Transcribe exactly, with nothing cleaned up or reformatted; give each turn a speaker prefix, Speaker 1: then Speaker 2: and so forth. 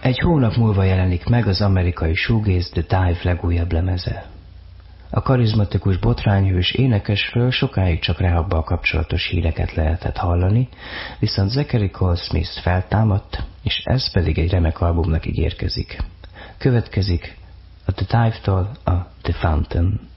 Speaker 1: Egy hónap múlva jelenik meg az amerikai shoegaze The Dive legújabb lemeze. A karizmatikus botrányhős énekesről sokáig csak rehabbal kapcsolatos híreket lehetett hallani, viszont Zachary Cole Smith feltámadt, és ez pedig egy remek albumnak ígérkezik. Következik a The Dive-tól a The Fountain.